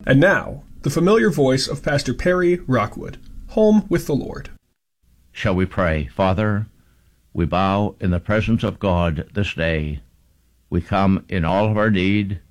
And now, the familiar voice of Pastor Perry Rockwood, Home with the Lord. Shall we pray? Father, we bow in the presence of God this day. We come in all of our need,